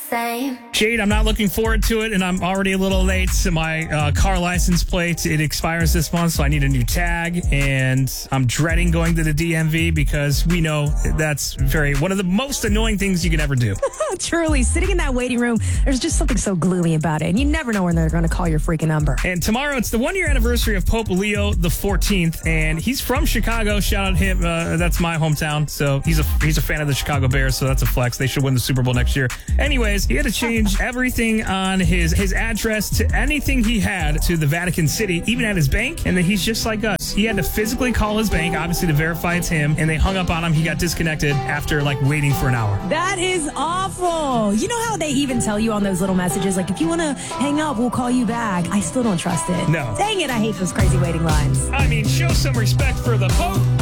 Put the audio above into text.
same. Jade, I'm not looking forward to it, and I'm already a little late. So my car license plate, it expires this month, so I need a new tag, and I'm dreading going to the DMV because we know that's one of the most annoying things you can ever do. Truly, sitting in that waiting room, there's just something so gloomy about it, and you never know when they're going to call your freaking number. And tomorrow, it's the 1-year anniversary of Pope Leo the 14th, and he's from Chicago. Shout out him. That's my hometown, so he's a fan of the Chicago Bears, so that's a flex. They should win the Super Bowl next year. Anyways, he had to change everything on his address to anything he had to the Vatican City, even at his bank, and then he's just like us. He had to physically call his bank, obviously, to verify it's him, and they hung up on him. He got disconnected after, waiting for an hour. That is awful. You know how they even tell you on those little messages, if you want to hang up, we'll call you back. I still don't trust it. No. Dang it, I hate those crazy waiting lines. I mean, show some respect for the Pope.